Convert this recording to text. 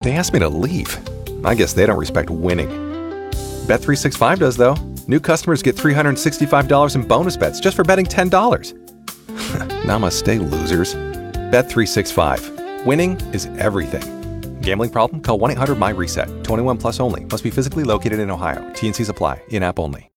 They asked me to leave. I guess they don't respect winning. Bet365 does, though. New customers get $365 in bonus bets just for betting $10. Namaste, losers. Bet365. Winning is everything. Gambling problem? Call 1-800-MY-RESET. 21 plus only. Must be physically located in Ohio. T&Cs apply. In-app only.